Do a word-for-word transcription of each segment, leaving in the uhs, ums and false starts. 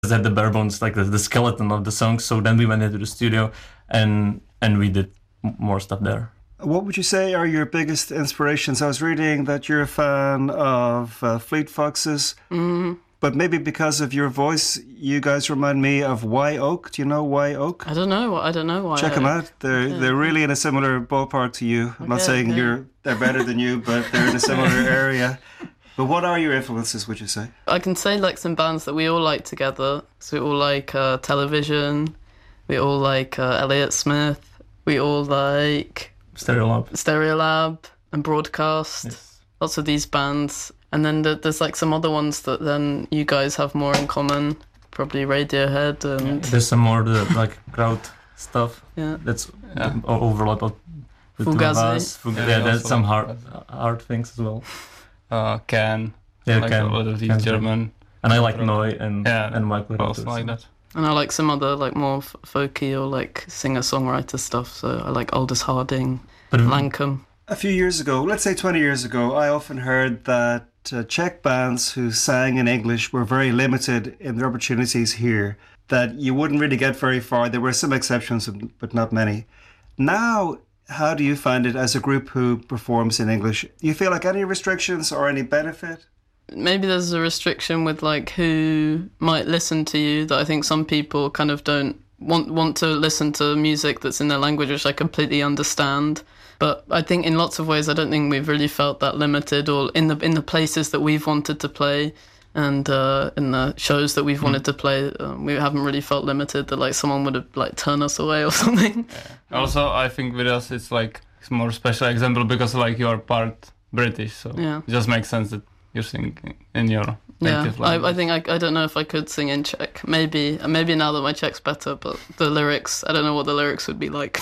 had the bare bones, like the, the skeleton of the songs. So then we went into the studio and and we did m- more stuff there. What would you say are your biggest inspirations? I was reading that you're a fan of uh, Fleet Foxes, Mm. but maybe because of your voice, you guys remind me of Wye Oak. Do you know Wye Oak? I don't know. I don't know why. Check them out. They're Okay. they're really in a similar ballpark to you. I'm not Okay, saying okay. you're they're better than you, but they're in a similar area. But what are your influences, would you say? I can say like some bands that we all like together. So we all like uh, Television. We all like uh, Elliott Smith. We all like Stereolab. Stereolab and Broadcast. Yes. Lots of these bands. And then th- there's like some other ones that then you guys have more in common. Probably Radiohead and There's some more the like crowd stuff. yeah. That's Yeah. the o- overlap of the two of Fugazi. us. Fug- Yeah, yeah, we there's also some like hard Fugazi. hard things as well. Uh, Can, Yeah, like Ken- a lot of these Ken's German. And I like Noi and Yeah, and Michael I also Rotus. like that. And I like some other like more f- folky or like singer-songwriter stuff. So I like Aldous Harding, But Lankum. A few years ago, let's say twenty years ago, I often heard that uh, Czech bands who sang in English were very limited in their opportunities here, that you wouldn't really get very far. There were some exceptions, but not many. Now, how do you find it as a group who performs in English? Do you feel like any restrictions or any benefit? Maybe there's a restriction with like who might listen to you, that I think some people kind of don't want want to listen to music that's in their language, which I completely understand. But I think in lots of ways I don't think we've really felt that limited, or in the in the places that we've wanted to play and uh, in the shows that we've wanted to play, um, we haven't really felt limited that like someone would have like turned us away or something. Also, I think with us it's like it's more special example because like you are part British, so Yeah. it just makes sense that you sing in your Yeah, native I, language. I think I, I don't know if I could sing in Czech. Maybe maybe now that my Czech's better, but the lyrics, I don't know what the lyrics would be like.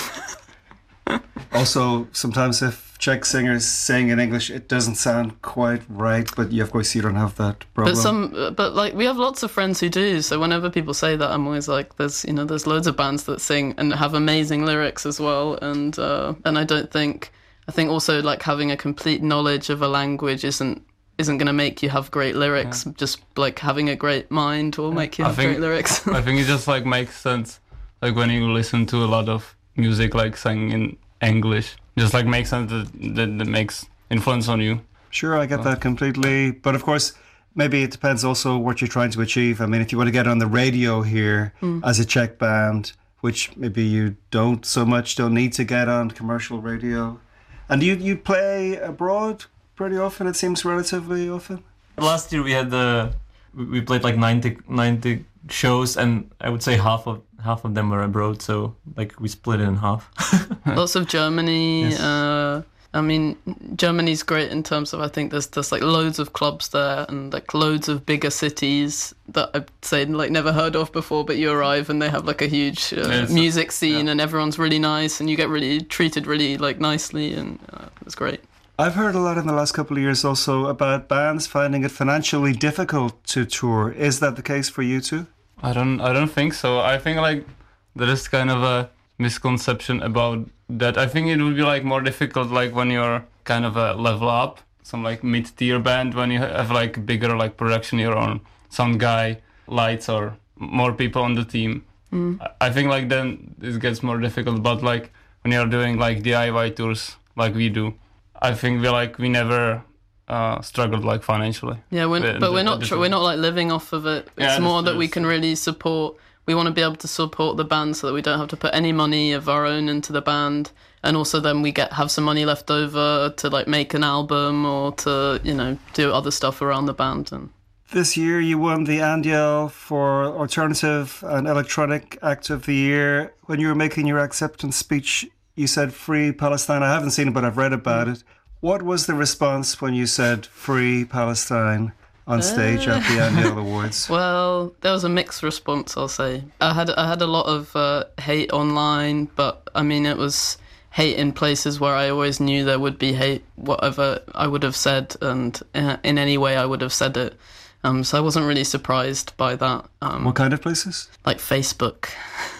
Also, sometimes if Czech singers sing in English, it doesn't sound quite right, but you, of course you don't have that problem. But some, but like we have lots of friends who do. So whenever people say that, I'm always like, there's you know, there's loads of bands that sing and have amazing lyrics as well. And uh, and I don't think, I think also like having a complete knowledge of a language isn't isn't going to make you have great lyrics. Yeah. Just like having a great mind will make you I have think- great lyrics. I think it just like makes sense, like when you listen to a lot of music like sang in English, just like makes sense that that, that makes influence on you. Sure, I get that completely. But of course, maybe it depends also what you're trying to achieve. I mean, if you want to get on the radio here as a Czech band, which maybe you don't so much, don't need to get on commercial radio. And you you play abroad pretty often, it seems relatively often. last year we had the we we played like ninety, ninety shows, and I would say half of half of them were abroad. So like we split it in half. Lots of Germany. Yes. Uh, I mean, Germany's great in terms of I think there's there's like loads of clubs there and like loads of bigger cities that I'd say like never heard of before. But you arrive and they have like a huge uh, Yes. music scene, Yeah. and everyone's really nice, and you get really treated really like nicely, and uh, it's great. I've heard a lot in the last couple of years also about bands finding it financially difficult to tour. Is that the case for you too? I don't I don't think so. I think like there is kind of a misconception about that. I think it would be like more difficult like when you're kind of a level up, some like mid-tier band, when you have like bigger like production, your own sound guy, lights, or more people on the team. Mm. I- I think like then it gets more difficult. But like when you're doing like D I Y tours like we do, I think we like we never uh, struggled like financially. Yeah, we're, Yeah, but we're the- not the- tr- we're not like living off of it. It's Yeah, more that's- that we that's- can really support. We want to be able to support the band so that we don't have to put any money of our own into the band, and also then we get have some money left over to like make an album or to you know do other stuff around the band. And This year you won the Andiel for Alternative and Electronic Act of the Year. When you were making your acceptance speech, you said Free Palestine. I haven't seen it, but I've read about it. What was the response when you said Free Palestine on stage at the Andiel Awards? well, there was a mixed response. I'll say I had I had a lot of uh, hate online, but I mean it was hate in places where I always knew there would be hate. Whatever I would have said, and uh, in any way I would have said it. Um, so I wasn't really surprised by that. Um, What kind of places? like Facebook.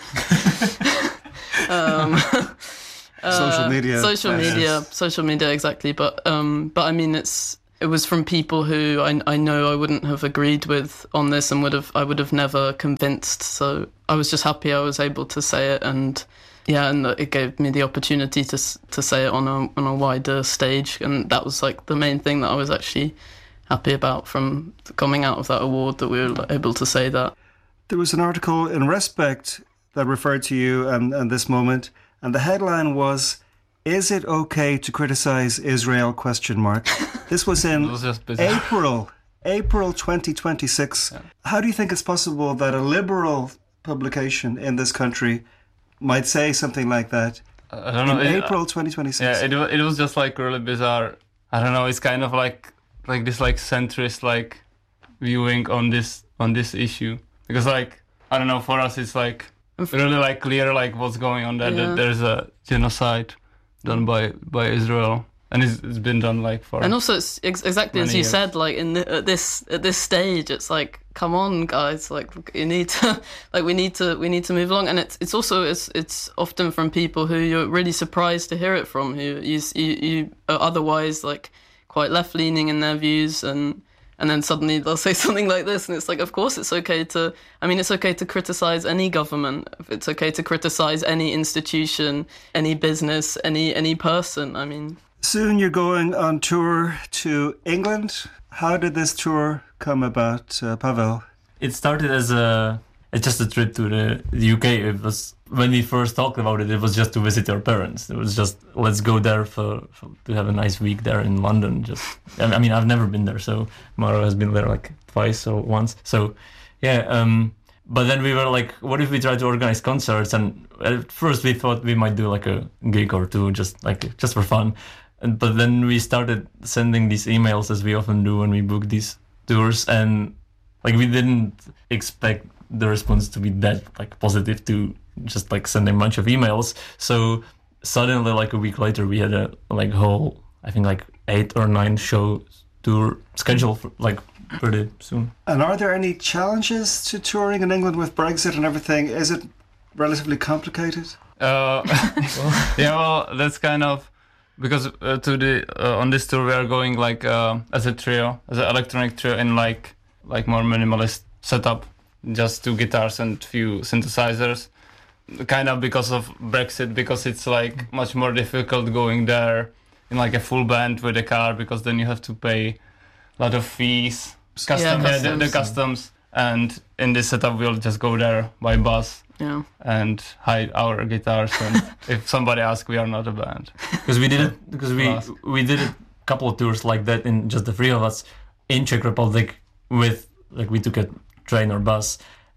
um, Social uh, media. Social Yes. media. Social media, exactly. But um, but I mean, it's it was from people who I, I know I wouldn't have agreed with on this and would have I would have never convinced. So I was just happy I was able to say it, and yeah, and it gave me the opportunity to to say it on a on a wider stage, and that was like the main thing that I was actually happy about from coming out of that award, that we were able to say that. There was an article in Respect that referred to you and, and this moment, and the headline was, "Is it okay to criticize Israel?" Question mark. This was in was just bizarre. April, April twenty twenty-six. Yeah. How do you think it's possible that a liberal publication in this country might say something like that I don't know. in it, April twenty twenty-six? Yeah, it wa- it was just like really bizarre. I don't know. It's kind of like like this like centrist like viewing on this on this issue, because like I don't know, for us it's like really like clear like what's going on there. Yeah. That there's a genocide done by by Israel, and it's, it's been done like for. And also, it's ex- exactly as many you years. said, like in the, at this at this stage, it's like, come on, guys, like you need to, like we need to, we need to move along. And it's it's also it's it's often from people who you're really surprised to hear it from, who you you, you are otherwise like quite left leaning in their views, and and then suddenly they'll say something like this, and it's like, of course it's okay to. I mean, it's okay to criticize any government. It's okay to criticize any institution, any business, any any person. I mean. Soon you're going on tour to England. How did this tour come about, uh, Pavel? It started as a it's just a trip to the, the U K. It was when we first talked about it. It was just to visit our parents. It was just let's go there for, for to have a nice week there in London. Just I mean I've never been there, so Maro has been there like twice or once. So yeah. Um, but then we were like, what if we try to organize concerts? And at first we thought we might do like a gig or two, just like just for fun. And, but then we started sending these emails, as we often do when we book these tours, and like we didn't expect the response to be that like positive to just like sending a bunch of emails. So suddenly, like a week later, we had a like whole, I think like eight or nine show tour scheduled for like pretty soon. And are there any challenges to touring in England with Brexit and everything? Is it relatively complicated? Uh, yeah, well, that's kind of because uh, to the uh, on this tour we are going like uh, as a trio, as an electronic trio in like like more minimalist setup, just two guitars and few synthesizers. Kind of because of Brexit, because it's like much more difficult going there in like a full band with a car, because then you have to pay a lot of fees, custom, Yeah, yeah, the, the customs. customs. And in this setup, we'll just go there by bus. Yeah. And hide our guitars, and if somebody asks, we are not a band. Because we did it because we Ask. we did a couple of tours like that in just the three of us in Czech Republic with like we took a train or bus,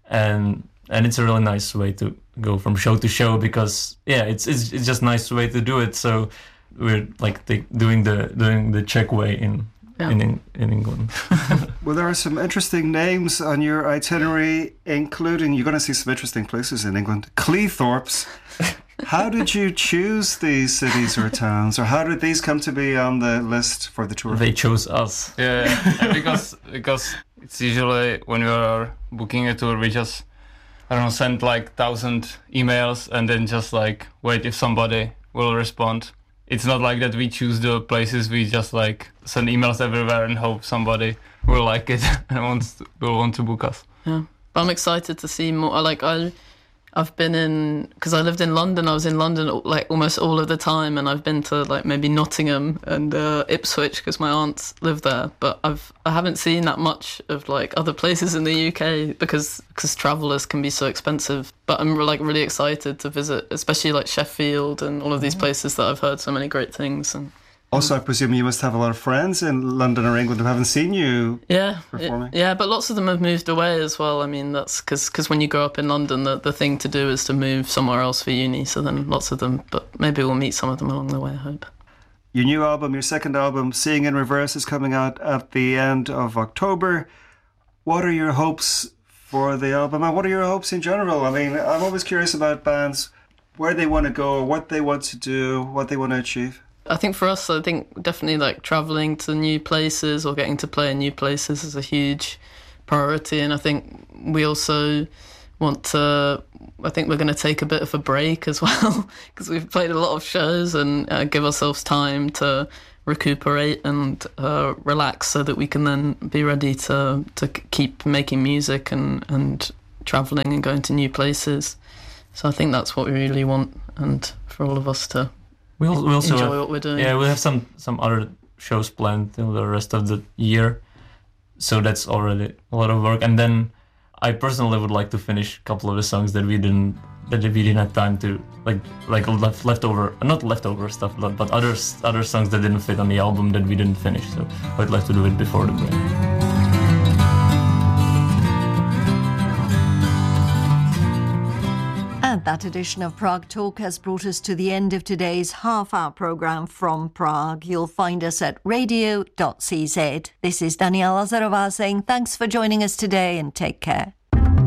and and it's a really nice way to go from show to show, because yeah, it's it's it's just nice way to do it. So we're like the, doing the doing the Czech way in Yeah. in in, in England. Well, there are some interesting names on your itinerary, including, you're going to see some interesting places in England. Cleethorpes. How did you choose these cities or towns, or how did these come to be on the list for the tour? They chose us. Yeah, and because because it's usually when we are booking a tour, we just I don't know send like thousand emails and then just like wait if somebody will respond. It's not like that we choose the places. We just like send emails everywhere and hope somebody will like it and wants to, will want to book us. Yeah, but I'm excited to see more. Like I, I've been in because I lived in London. I was in London like almost all of the time, and I've been to like maybe Nottingham and uh, Ipswich because my aunts live there. But I've I haven't seen that much of like other places in the U K because because travellers can be so expensive. But I'm like really excited to visit, especially like Sheffield and all of these places that I've heard so many great things. And Also, I presume you must have a lot of friends in London or England who haven't seen you. yeah, Performing. it- yeah, but lots of them have moved away as well. I mean, that's because when you grow up in London, the, the thing to do is to move somewhere else for uni. So then lots of them, but maybe we'll meet some of them along the way, I hope. Your new album, your second album, Seeing in Reverse, is coming out at the end of October. What are your hopes for the album, and what are your hopes in general? I mean, I'm always curious about bands, where they want to go, what they want to do, what they want to achieve. I think for us, I think definitely like traveling to new places or getting to play in new places is a huge priority. And I think we also want to I think we're going to take a bit of a break as well, because we've played a lot of shows, and uh, give ourselves time to recuperate and uh, relax so that we can then be ready to to keep making music and, and travelling and going to new places. So I think that's what we really want, and for all of us to we also, we also enjoy have, what we're doing. Yeah, we have some, some other shows planned in the rest of the year. So that's already a lot of work. And then I personally would like to finish a couple of the songs that we didn't that we didn't have time to, like like left, leftover, not leftover stuff, but, but other other songs that didn't fit on the album that we didn't finish. So I'd like to do it before the break. And that edition of Prague Talk has brought us to the end of today's half-hour programme from Prague. You'll find us at radio dot c z. This is Daniela Lazarová saying thanks for joining us today and take care.